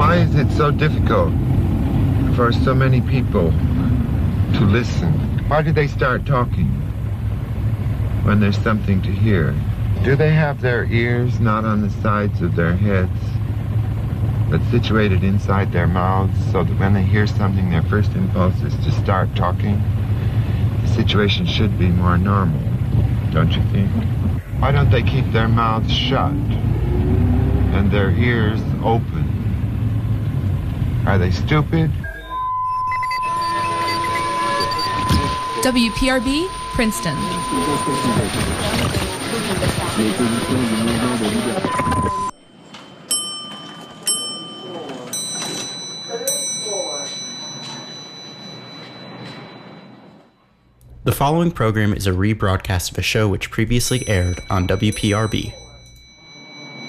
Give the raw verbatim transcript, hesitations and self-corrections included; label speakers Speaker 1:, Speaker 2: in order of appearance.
Speaker 1: Why is it so difficult for so many people to listen? Why do they start talking when there's something to hear? Do they have their ears not on the sides of their heads, but situated inside their mouths, so that when they hear something, their first impulse is to start talking? The situation should be more normal, don't you think? Why don't they keep their mouths shut and their ears open? Are they stupid?
Speaker 2: W P R B, Princeton.
Speaker 3: The following program is a rebroadcast of a show which previously aired on W P R B.